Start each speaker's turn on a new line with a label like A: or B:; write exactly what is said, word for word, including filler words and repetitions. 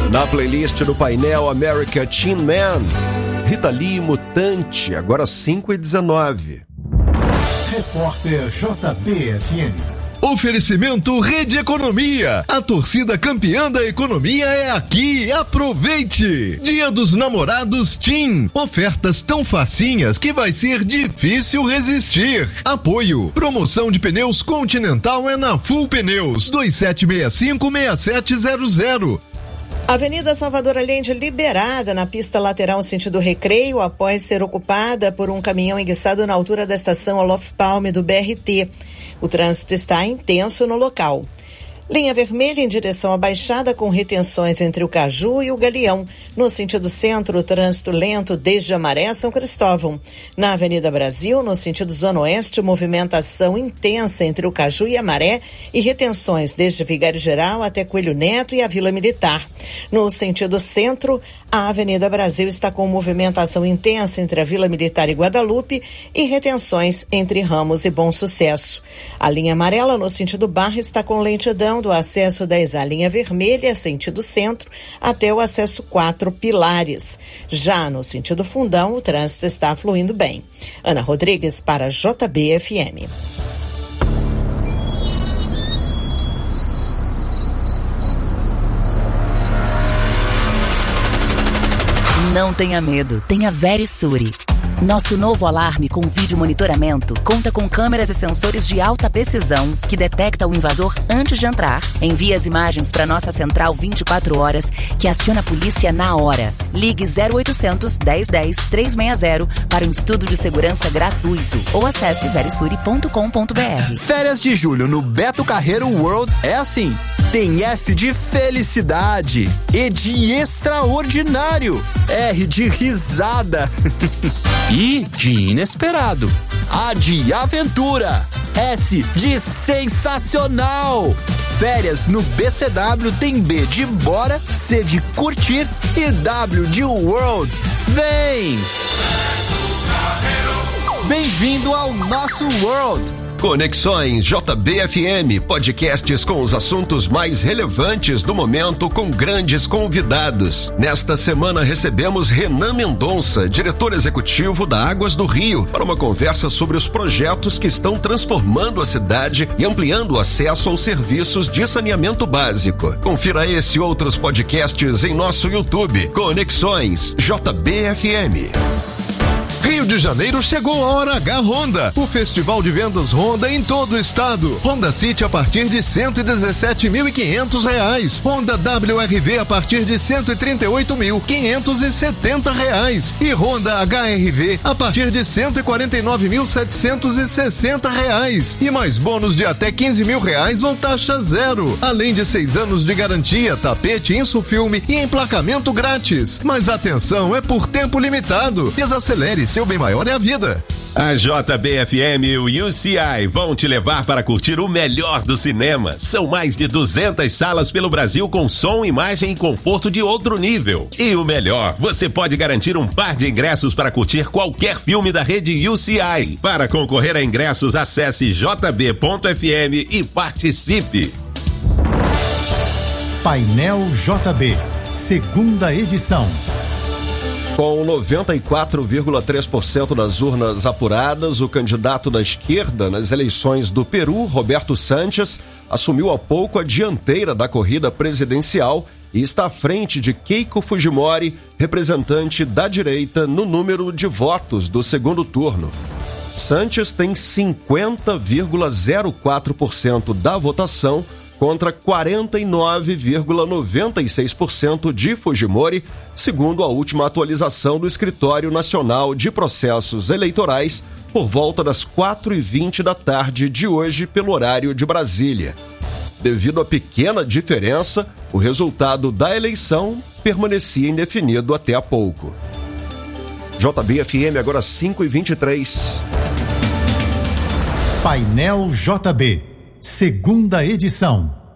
A: Na playlist do painel America Teen Man, Rita Lee, Mutante, agora cinco e dezenove.
B: Repórter J B F M.
C: Oferecimento Rede Economia. A torcida campeã da economia é aqui. Aproveite! Dia dos Namorados Tim. Ofertas tão facinhas que vai ser difícil resistir. Apoio. Promoção de pneus Continental é na Full Pneus. dois sete seis cinco, seis sete zero zero.
D: Avenida Salvador Allende liberada na pista lateral sentido Recreio após ser ocupada por um caminhão enguiçado na altura da estação Olof Palme do B R T. O trânsito está intenso no local. Linha vermelha em direção à Baixada com retenções entre o Caju e o Galeão. No sentido centro, o trânsito lento desde Amaré a São Cristóvão. Na Avenida Brasil, no sentido Zona Oeste, movimentação intensa entre o Caju e Amaré e retenções desde Vigário Geral até Coelho Neto e a Vila Militar. No sentido centro, a Avenida Brasil está com movimentação intensa entre a Vila Militar e Guadalupe e retenções entre Ramos e Bom Sucesso. A linha amarela no sentido Barra está com lentidão do acesso da ESA linha vermelha, sentido centro, até o acesso quatro Pilares. Já no sentido Fundão, o trânsito está fluindo bem. Ana Rodrigues para J B F M.
E: Não tenha medo, tenha Verisure. Nosso novo alarme com vídeo monitoramento conta com câmeras e sensores de alta precisão que detecta o invasor antes de entrar. Envia as imagens para nossa central vinte e quatro horas, que aciona a polícia na hora. Ligue zero oitocentos, dez dez, trezentos e sessenta para um estudo de segurança gratuito ou acesse verisure ponto com ponto b r.
F: Férias de julho no Beto Carreiro World é assim. Tem F de felicidade, E de extraordinário, R de risada e de inesperado, A de aventura, S de sensacional. Férias no B C W tem B de bora, C de curtir e W de world. Vem! Bem-vindo ao nosso world!
A: Conexões J B F M, podcasts com os assuntos mais relevantes do momento com grandes convidados. Nesta semana recebemos Renan Mendonça, diretor executivo da Águas do Rio, para uma conversa sobre os projetos que estão transformando a cidade e ampliando o acesso aos serviços de saneamento básico. Confira esse e outros podcasts em nosso YouTube. Conexões J B F M.
C: Rio de Janeiro chegou a Hora H Honda, o festival de vendas Honda em todo o estado. Honda City a partir de cento e dezessete mil e quinhentos reais. Honda W R V a partir de cento e trinta e oito mil quinhentos e setenta reais. E Honda H R V a partir de cento e quarenta e nove mil setecentos e sessenta reais. E mais bônus de até quinze mil reais ou taxa zero. Além de seis anos de garantia, tapete, insufilme e emplacamento grátis. Mas atenção, é por tempo limitado. Desacelere, seu bem maior é a vida.
G: A J B F M e o U C I vão te levar para curtir o melhor do cinema. São mais de duzentas salas pelo Brasil com som, imagem e conforto de outro nível. E o melhor, você pode garantir um par de ingressos para curtir qualquer filme da rede U C I. Para concorrer a ingressos, acesse j b ponto f m e participe.
B: Painel J B, segunda edição.
A: Com noventa e quatro vírgula três por cento das urnas apuradas, o candidato da esquerda nas eleições do Peru, Roberto Sanches, assumiu há pouco a dianteira da corrida presidencial e está à frente de Keiko Fujimori, representante da direita, no número de votos do segundo turno. Sanches tem cinquenta vírgula zero quatro por cento da votação, contra quarenta e nove vírgula noventa e seis por cento de Fujimori, segundo a última atualização do Escritório Nacional de Processos Eleitorais, por volta das quatro e vinte da tarde de hoje, pelo horário de Brasília. Devido à pequena diferença, o resultado da eleição permanecia indefinido até há pouco. J B F M agora cinco e vinte e três.
B: Painel J B, segunda edição.